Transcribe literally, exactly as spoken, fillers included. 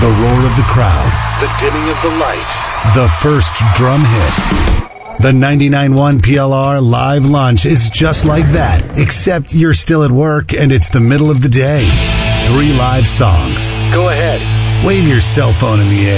the roar of the crowd, the dimming of the lights, the first drum hit. The ninety-nine point one P L R Live Lunch is just like that, except you're still at work and it's the middle of the day. Three live songs. Go ahead, wave your cell phone in the air.